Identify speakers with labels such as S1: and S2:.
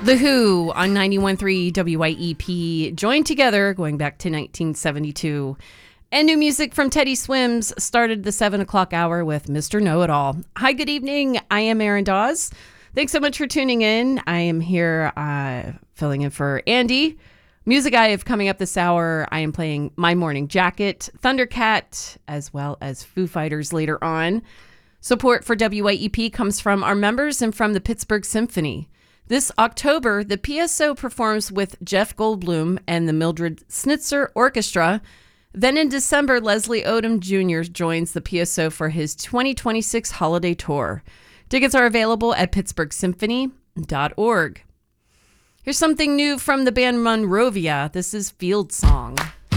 S1: The Who on 91.3 WYEP joined together going back to 1972. And new music from Teddy Swims started the 7 o'clock hour with Mr. Know-It-All. Hi, good evening. I am Erin Dawes. Thanks so much for tuning in. I am here filling in for Andy. Music I have coming up this hour, I am playing My Morning Jacket, Thundercat, as well as Foo Fighters later on. Support for WYEP comes from our members and from the Pittsburgh Symphony. This October, the PSO performs with Jeff Goldblum and the Mildred Snitzer Orchestra. Then in December, Leslie Odom Jr. joins the PSO for his 2026 holiday tour. Tickets are available at pittsburghsymphony.org. Here's something new from the band Monrovia. This is Field Song.